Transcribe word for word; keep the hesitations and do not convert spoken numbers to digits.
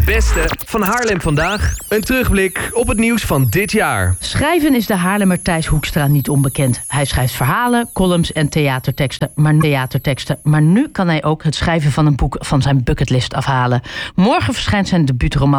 beste van Haarlem vandaag. Een terugblik op het nieuws van dit jaar. Schrijven is de Haarlemmer Thijs Hoekstra niet onbekend. Hij schrijft verhalen, columns en theaterteksten. Maar, theaterteksten. maar nu kan hij ook het schrijven van een boek van zijn bucketlist afhalen. Morgen verschijnt zijn debuutroman